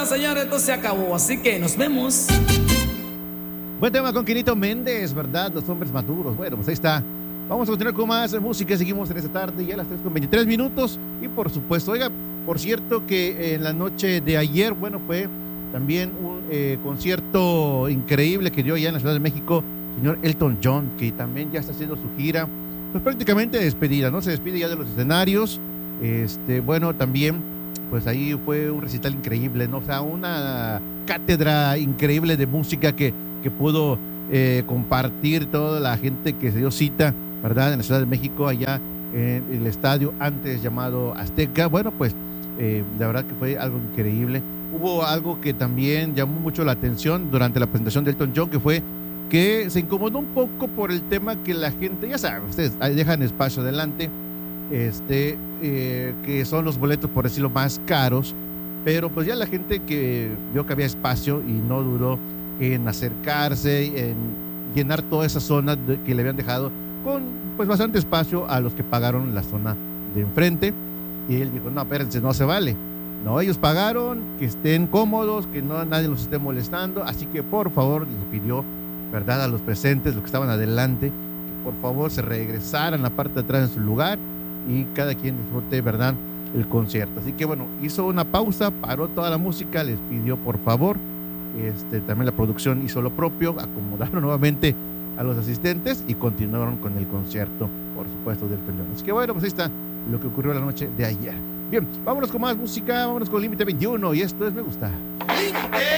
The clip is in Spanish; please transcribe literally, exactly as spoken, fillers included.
Bueno, señores, esto se acabó, así que nos vemos. Buen tema con Quinito Méndez, ¿verdad? Los hombres maduros. Bueno, pues ahí está. Vamos a continuar con más música. Seguimos en esta tarde, ya a las tres con veintitrés minutos. Y por supuesto, oiga, por cierto que en la noche de ayer, bueno, fue también un eh, concierto increíble que dio allá en la Ciudad de México, señor Elton John, que también ya está haciendo su gira, pues prácticamente despedida, ¿no? Se despide ya de los escenarios. Este, bueno, también, pues ahí fue un recital increíble, ¿no? O sea, una cátedra increíble de música que, que pudo eh, compartir toda la gente que se dio cita, ¿verdad? En la Ciudad de México, allá en el estadio antes llamado Azteca. Bueno, pues eh, la verdad que fue algo increíble. Hubo algo que también llamó mucho la atención durante la presentación de Elton John, que fue que se incomodó un poco por el tema que la gente, ya saben, ustedes dejan espacio adelante, este, eh, que son los boletos, por decirlo, más caros, pero pues ya la gente que vio que había espacio y no dudó en acercarse, en llenar toda esa zona de, que le habían dejado con pues bastante espacio a los que pagaron la zona de enfrente. Y él dijo, no, espérense, no se vale. No, ellos pagaron, que estén cómodos, que no nadie los esté molestando, así que por favor les pidió, ¿verdad?, a los presentes, los que estaban adelante, que por favor se regresaran a la parte de atrás en su lugar y cada quien disfrute, ¿verdad?, el concierto. Así que bueno, hizo una pausa, paró toda la música, les pidió por favor, este, también la producción hizo lo propio, acomodaron nuevamente a los asistentes y continuaron con el concierto, por supuesto, del Elton John. Así que bueno, pues ahí está lo que ocurrió la noche de ayer. Bien, vámonos con más música, vámonos con Límite veintiuno y esto es Me Gusta.